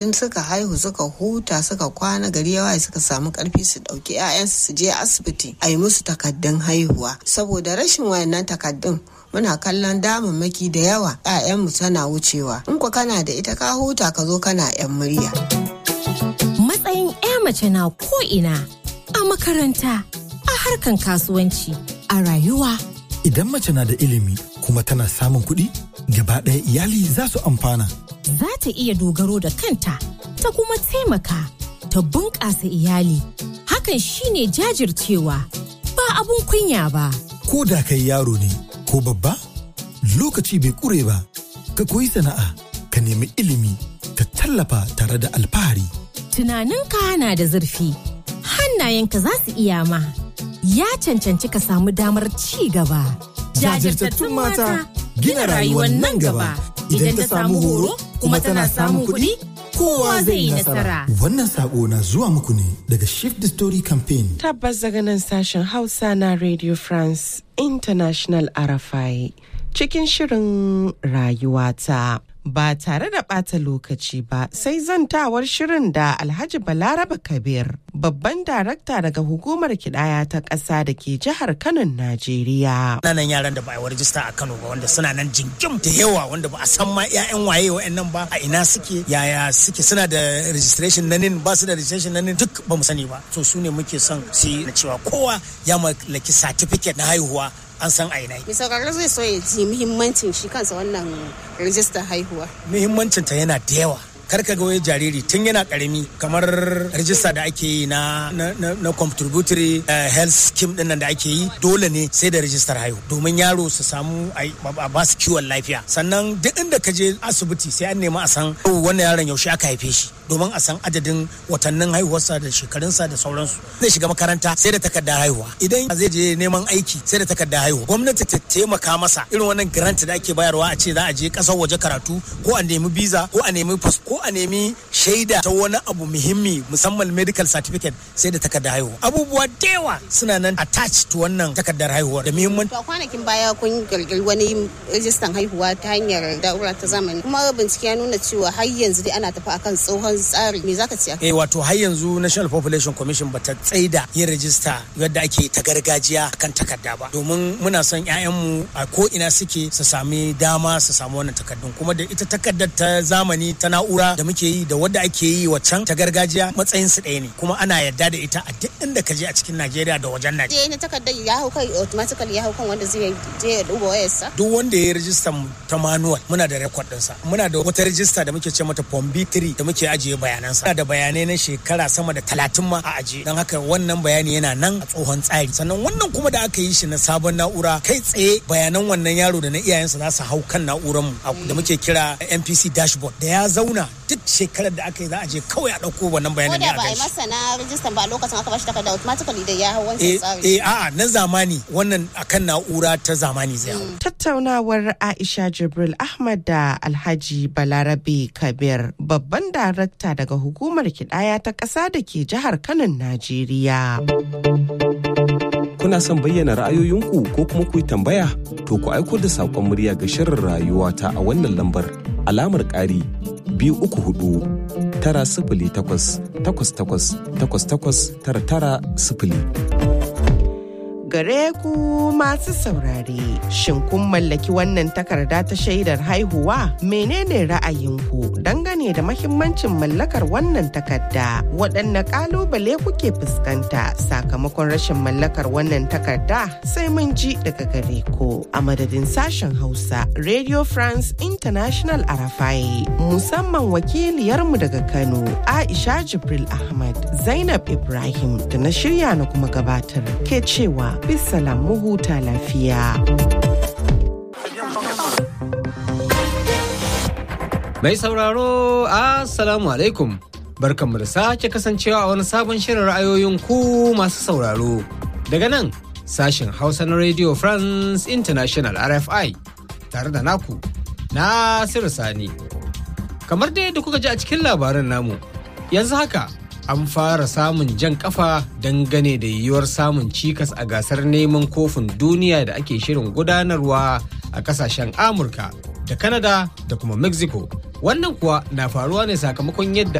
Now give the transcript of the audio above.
in suka haihu suka huta suka kwana gari yawa suka samu karfi su dauki 'ya'yansu su je asibiti a yi musu takaddun haihuwa. Saboda rashin wayannan takaddun muna kallon damammaki da yawa 'ya'yanmu tana wucewa. In ku kana da ita ka huta ka zo kana 'yan murya. Matsayin 'ya mace na ko'ina, a makaranta, a harkan kasuwanci, a rayuwa. Idan mace na da ilimi kuma tana samun kuɗi, gaba ɗaya iyali za su amfana. Za ta iya dogaro da kanta, ta kuma taimaka, ta bunƙasa iyali. Hakan shine jajircewa, ba abun kunya ba. Ko da kai yaro ne ko babba, lokaci bai ƙure ba. Ka koyi sana'a, ka nemi ilimi, ka tallafa tare da alfahari. Tunaninka na da zurfi, hannayenka za su iya ma. Ya cancanci ka samu damar ci gaba. Jajirtattun mata gina rayuwar nan gaba. Idan ta samu horo kuma tana samun kuɗi, kowa zai yi nasara. Wannan sako na zuwa muku ne daga Shift the Story Campaign. Tabbas daga nan sashen Hausa na Radio France International RFI cikin shirin rayuwata. Ba tare da ɓata lokaci ba sai zantawar shirin da Alhaji Balaraba Kabir, babban darakta daga hukumar kidaya ta ƙasa da ke jihar Kano, Najeriya. Nan yaran da ba a rajista a Kano ba wanda suna nan jingim da yawa wanda ba a san ma 'ya'yan waye wa'annan ba a ina suke yaya suke suna da registration na nin ba su da registration na nin duk ba mu sani ba. To su ne muke son su yi na cewa kowa ya mallaki certificate na haihuwa an san aina. Mai sauraro zai so ya ji muhimmancin shi kansa wannan rijistar haihuwa. Muhimmancinta yana da yawa. Kar ka ga wai jariri tun yana karami kamar rajista da ake yi na contributory health scheme din nan da ake yi dole ne sai da rajistar haihu domin yaro su samu a ba su kiwon lafiya. Sannan duk inda ka je asibiti sai an nemi a san wannan yaron yaushe aka haife shi domin a san adadin watannin haihuwarsa da shekarunsa da sauransu. Zai shiga makaranta sai da takardar haihuwa. Idan zai je neman aiki sai da takardar haihuwa. Gwamnati ta taimaka masa irin wannan grant da ake bayarwa a ce za a je kasar waje karatu ko a nemi visa ko a nemi ko a nemi shaida ta wani abu muhimmi musamman medical certificate sai da takardar haihuwa. Abubuwa da yawa suna nan attached to wannan takardar haihuwa da muhimmanci. To kwanakin baya kun kirkiri wani rijistan haihuwa ta hanyar da'ura ta zamani kuma bincike ya nuna cewa har yanzu dai ana tafi akan tsohon tsari. Me zaka ce? Wato har yanzu National Population Commission bata tsaida yin rajista yadda ake ta gargajiya kan takarda ba domin muna son 'ya'yanmu a ko ina suke su sami dama su samu wannan takardun kuma da ita takardar ta zamani ta na'ura da muke yi da wadda ake yi waccan ta gargajiya matsayin su ɗaya ne kuma ana yarda da ita a duk inda ka je a cikin Najeriya da wajen Najeriya. Ne takardar ya hau kai automatically ya hau kan wanda zai je ya duba wayarsa. Duk wanda ya yi rijistar ta manual muna da record ɗinsa. Muna da wata rijista da muke ce mata Form B3 da muke ajiye bayanansa. Muna da bayanai na shekara sama da 30 ma a ajiye. Don haka wannan bayani yana nan a tsohon tsari. Sannan wannan kuma da aka yi shi na sabon na'ura kai tsaye bayanan wannan yaro da na iyayensa za su hau kan na'urar mu da muke kira NPC dashboard da ya zauna duk shekarar da aka yi za a je kawai a ɗauko wannan bayanan ne a gaishe. Ko da ba a yi masa na rijistan ba lokacin aka bashi takarda automatically da ya hau wancan tsari. A'a na zamani wannan akan na'ura ta zamani zai hau. Tattaunawar Aisha Jibril Ahmad da Alhaji Balarabe Kabir, babban darakta daga hukumar kidaya ta ƙasa da ke jihar Kano, Najeriya. Kuna son bayyana ra'ayoyinku ko kuma ku yi tambaya? To ku aiko da saƙon murya ga shirin rayuwata a wannan lambar alamar ƙari 234 908 Gare ku masu saurare, shin kun mallaki wannan takarda ta shaidar haihuwa? Menene ra'ayinku dangane da mahimmancin mallakar wannan takarda? Waɗanne ƙalubale kuke fuskanta sakamakon rashin mallakar wannan takarda? Sai mun ji daga gare ku. A madadin sashen Hausa, Radio France International RFI, musamman wakiliyarmu daga Kano, Aisha Jibril Ahmad, Zainab Ibrahim da na shirya na kuma gabatar ke cewa bisalam mu huta lafiya. Mai sauraro, Assalamu alaikum. Barkanmu da sake kasancewa a wani sabon shirin ra'ayoyin ku masu sauraro. Daga nan, sashen Hausa na Radio France International RFI, tare da naku, Nasiru Sani. Kamar dai da kuka ji a cikin labaran namu, yanzu haka an fara samun jan kafa dangane da yiwuwar samun cikas a gasar neman kofin duniya da ake shirin gudanarwa a kasashen Amurka da Canada da kuma Mexico. Wannan kuwa na faruwa ne sakamakon yadda